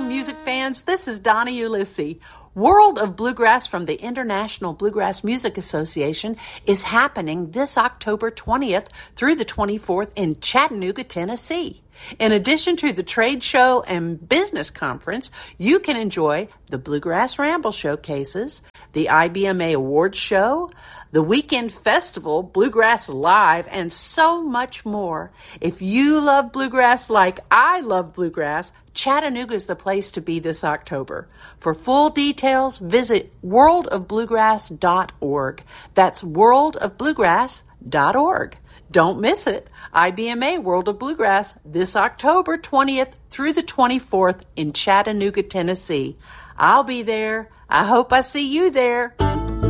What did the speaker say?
music fans. This is Donnie Ulysses. World of Bluegrass from the International Bluegrass Music Association is happening this October 20th through the 24th in Chattanooga, Tennessee. In addition to the trade show and business conference, you can enjoy the Bluegrass Ramble showcases, the IBMA Awards show, the weekend festival, Bluegrass Live, and so much more. If you love bluegrass like I love bluegrass, Chattanooga is the place to be this October. For full details, visit worldofbluegrass.org. That's worldofbluegrass.org. Don't miss it. IBMA World of Bluegrass this October 20th through the 24th in Chattanooga, Tennessee. I'll be there. I hope I see you there.